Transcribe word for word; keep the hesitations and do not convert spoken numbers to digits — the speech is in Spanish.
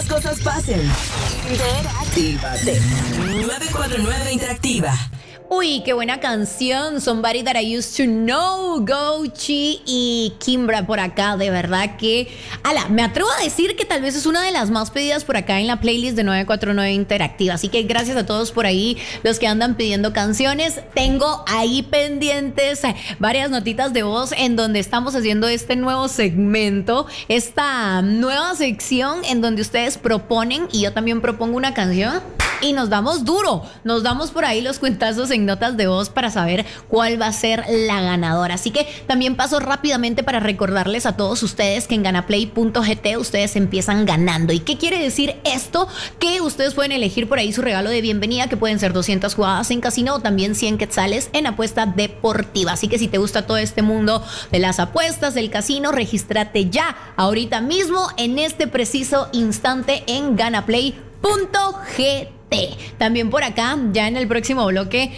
cosas pasen. Interactívate. nueve cuatro nueve Interactiva. Uy, qué buena canción. Somebody That I Used to Know, Gouchi y Kimbra por acá. De verdad que, ala, me atrevo a decir que tal vez es una de las más pedidas por acá en la playlist de nueve cuatro nueve Interactiva. Así que gracias a todos por ahí, los que andan pidiendo canciones. Tengo ahí pendientes varias notitas de voz en donde estamos haciendo este nuevo segmento, esta nueva sección en donde ustedes proponen y yo también propongo una canción. Y nos damos duro, nos damos por ahí los cuentazos en notas de voz para saber cuál va a ser la ganadora. Así que también paso rápidamente para recordarles a todos ustedes que en ganaplay punto g t ustedes empiezan ganando. ¿Y qué quiere decir esto? Que ustedes pueden elegir por ahí su regalo de bienvenida, que pueden ser doscientas jugadas en casino o también cien quetzales en apuesta deportiva. Así que si te gusta todo este mundo de las apuestas, del casino, regístrate ya, ahorita mismo, en este preciso instante en ganaplay punto g t. También por acá, ya en el próximo bloque,